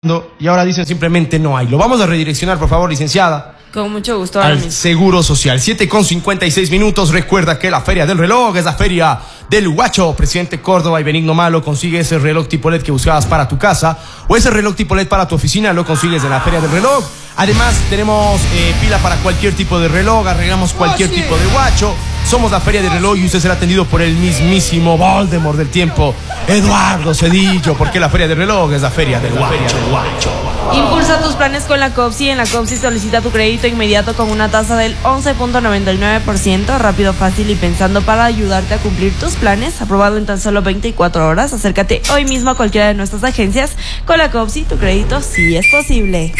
Y ahora dicen simplemente no hay. Lo vamos a redireccionar, por favor, licenciada. Con mucho gusto. Al Seguro Social. 7:56. Recuerda que la Feria del Reloj es la Feria del Huacho. Presidente Córdoba y Benigno Malo, consigue ese reloj tipo LED que buscabas para tu casa o ese reloj tipo LED para tu oficina, lo consigues en la Feria del Reloj. Además, tenemos pila para cualquier tipo de reloj, arreglamos cualquier tipo de huacho. Somos la Feria del Reloj y usted será atendido por el mismísimo Voldemort del tiempo, Eduardo Cedillo, porque la Feria del Reloj es la Feria del Huacho. Impulsa tus planes con la COPSI. En la COPSI solicita tu crédito inmediato con una tasa del 11.99%, rápido, fácil y pensando para ayudarte a cumplir tus planes. Aprobado en tan solo 24 horas. Acércate hoy mismo a cualquiera de nuestras agencias. Con la COPSI, tu crédito sí es posible.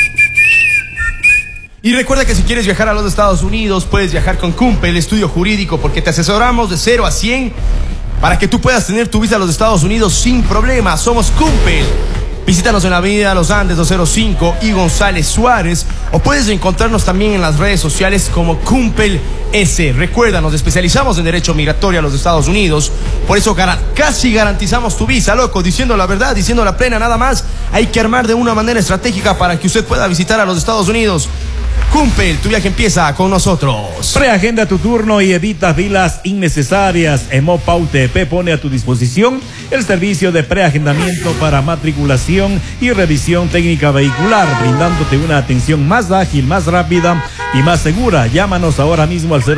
Y recuerda que si quieres viajar a los Estados Unidos, puedes viajar con Cumpe, el estudio jurídico, porque te asesoramos de 0 a 100 para que tú puedas tener tu visa a los Estados Unidos sin problema. Somos Cumpe. Visítanos en la avenida Los Andes 205 y González Suárez, o puedes encontrarnos también en las redes sociales como Cumpel S. Recuerda, nos especializamos en derecho migratorio a los Estados Unidos, por eso casi garantizamos tu visa, loco, diciendo la verdad, diciendo la plena, nada más. Hay que armar de una manera estratégica para que usted pueda visitar a los Estados Unidos. Cumpel, tu viaje empieza con nosotros. Preagenda tu turno y evita filas innecesarias. EMOPA UTP pone a tu disposición el servicio de preagendamiento para matriculación y revisión técnica vehicular, brindándote una atención más ágil, más rápida y más segura. Llámanos ahora mismo al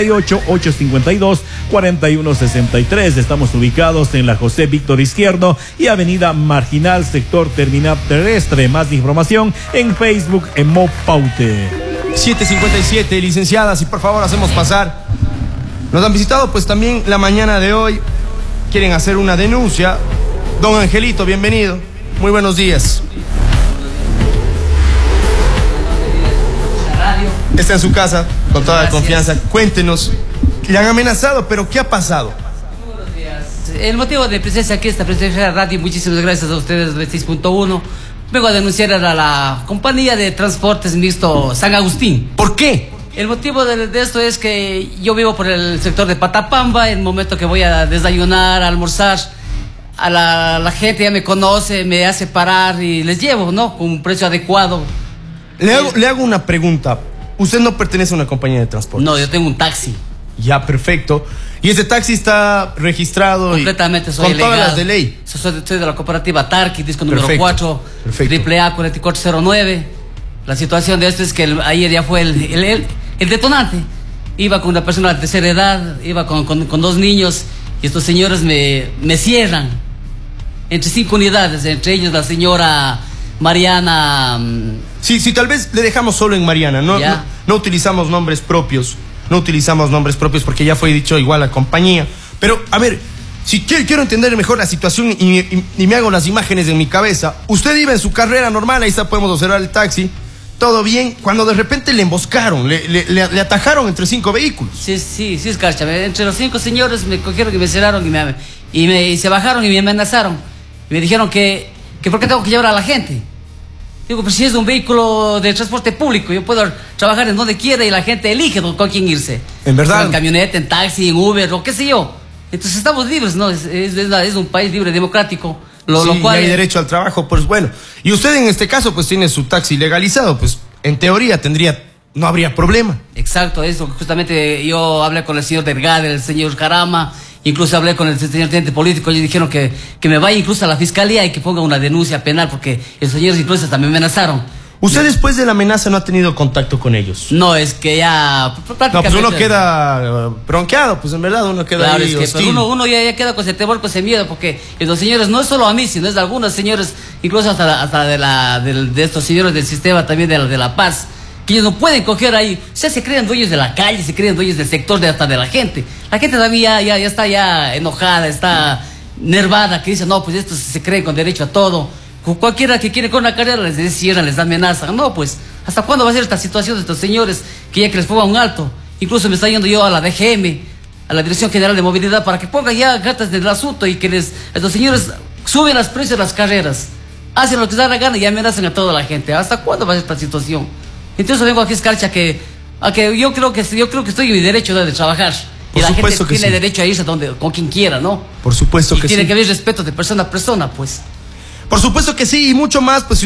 098-852-4163. Estamos ubicados en la José Víctor Izquierdo y Avenida Marginal, sector Terminal Terrestre. Más información en Facebook EMOPA UTP. 7:57, licenciadas, y por favor hacemos pasar. Nos han visitado pues también la mañana de hoy. Quieren hacer una denuncia. Don Angelito, bienvenido. Muy buenos días. Está en su casa, con toda la confianza. Cuéntenos. Le han amenazado, pero ¿qué ha pasado? Buenos días. El motivo de presencia aquí, esta presencia de radio, muchísimas gracias a ustedes de 6.1. Vengo a denunciar a la compañía de transportes mixto San Agustín. ¿Por qué? El motivo de esto es que yo vivo por el sector de Patapamba. En el momento que voy a desayunar, a almorzar, a la gente ya me conoce, me hace parar y les llevo, ¿no? Con un precio adecuado. Le hago una pregunta. ¿Usted no pertenece a una compañía de transporte? No, yo tengo un taxi. Ya, perfecto. ¿Y ese taxi está registrado? Completamente, soy con legal. Todas las de ley. Soy de la cooperativa Tarqui, disco número 4, perfecto. AAA 4409. La situación de esto es que ayer ya fue el detonante. Iba con una persona de tercera edad, iba con dos niños, y estos señores me cierran entre 5 unidades, entre ellos la señora Mariana. Sí, tal vez le dejamos solo en Mariana, no utilizamos nombres propios. No utilizamos nombres propios porque ya fue dicho igual la compañía. Pero, a ver, si quiero entender mejor la situación y me hago las imágenes en mi cabeza. Usted iba en su carrera normal, ahí está, podemos observar el taxi. Todo bien, cuando de repente le emboscaron, le atajaron entre 5 vehículos. Sí, escarcha. Entre los 5 señores me cogieron y me cerraron y se bajaron y me amenazaron. Y me dijeron que ¿por qué tengo que llevar a la gente? Digo, pues si es un vehículo de transporte público, yo puedo trabajar en donde quiera y la gente elige con quién irse. En verdad. En camioneta, en taxi, en Uber, o qué sé yo. Entonces estamos libres, ¿no? Es un país libre, democrático. Lo cual y hay derecho al trabajo, pues bueno. Y usted en este caso, pues tiene su taxi legalizado, pues en teoría no habría problema. Exacto, eso. Justamente yo hablé con el señor Delgado, el señor Jarama. Incluso hablé con el señor teniente político. Ellos dijeron que me vaya incluso a la fiscalía y que ponga una denuncia penal, porque los señores incluso también me amenazaron. ¿Usted después de la amenaza no ha tenido contacto con ellos? No, es que ya prácticamente... No, pues uno queda bronqueado, pues en verdad uno queda claro, ahí es que uno ya queda con ese temor, con ese miedo, porque los señores, no es solo a mí, sino es de algunos señores, incluso hasta de estos señores del sistema también de la Paz, que ellos no pueden coger ahí. O sea, se creen dueños de la calle, se creen dueños del sector, hasta de la gente. La gente también ya está ya enojada, está nervada, que dice, no, pues estos se creen con derecho a todo. Cualquiera que quiere con una carrera les cierran, les amenaza. No, pues, ¿hasta cuándo va a ser esta situación de estos señores que ya que les ponga un alto? Incluso me está yendo yo a la DGM, a la Dirección General de Movilidad, para que pongan ya cartas del asunto y que estos señores suben los precios de las carreras, hacen lo que les da la gana y amenazan a toda la gente. ¿Hasta cuándo va a ser esta situación? Entonces vengo aquí, escarcha, que yo creo que estoy en mi derecho de trabajar. Y la gente tiene derecho a irse con quien quiera, ¿no? Por supuesto que sí. Y tiene que haber respeto de persona a persona, pues. Por supuesto que sí, y mucho más, pues